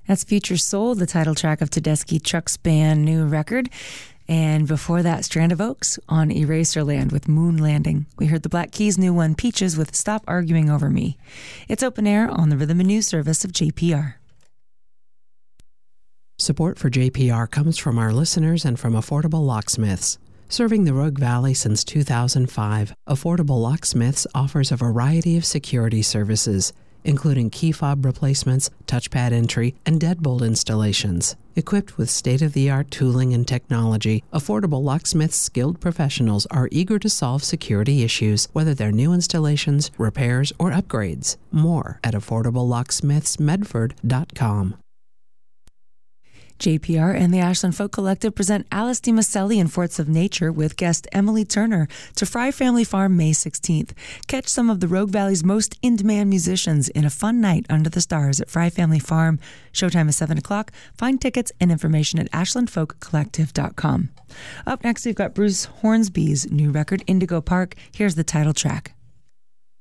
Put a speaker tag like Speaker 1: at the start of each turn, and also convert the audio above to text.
Speaker 1: That's Future Soul, the title track of Tedeschi Trucks Band new record. And before that, Strand of Oaks on Eraserland with Moon Landing. We heard the Black Keys' new one, Peaches, with Stop Arguing Over Me. It's open air on the Rhythm and News service of JPR.
Speaker 2: Support for JPR comes from our listeners and from Affordable Locksmiths. Serving the Rogue Valley since 2005, Affordable Locksmiths offers a variety of security services, including key fob replacements, touchpad entry, and deadbolt installations. Equipped with state-of-the-art tooling and technology, Affordable Locksmiths' skilled professionals are eager to solve security issues, whether they're new installations, repairs, or upgrades. More at AffordableLocksmithsMedford.com.
Speaker 1: JPR and the Ashland Folk Collective present Alice DiMaselli in Forts of Nature with guest Emily Turner to Fry Family Farm May 16th. Catch some of the Rogue Valley's most in-demand musicians in a fun night under the stars at Fry Family Farm. Showtime is 7 o'clock. Find tickets and information at ashlandfolkcollective.com. Up next, we've got Bruce Hornsby's new record, Indigo Park. Here's the title track.